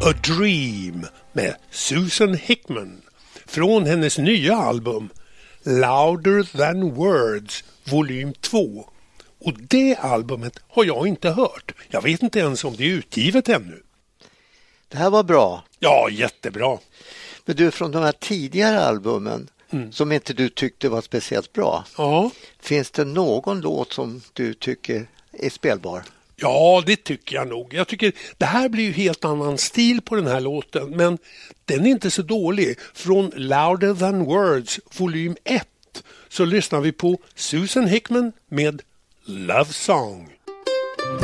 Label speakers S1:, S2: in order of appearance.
S1: A Dream med Susan Hickman från hennes nya album Louder Than Words volym 2. Och det albumet har jag inte hört. Jag vet inte ens om det är utgivet ännu.
S2: Det här var bra.
S1: Ja, jättebra.
S2: Men du, från de här tidigare albumen som inte du tyckte var speciellt bra.
S1: Ja.
S2: Finns det någon låt som du tycker är spelbar?
S1: Ja, det tycker jag nog. Jag tycker det här blir ju helt annan stil på den här låten, men den är inte så dålig. Från Louder Than Words volym 1 så lyssnar vi på Susan Hickman med Love Song.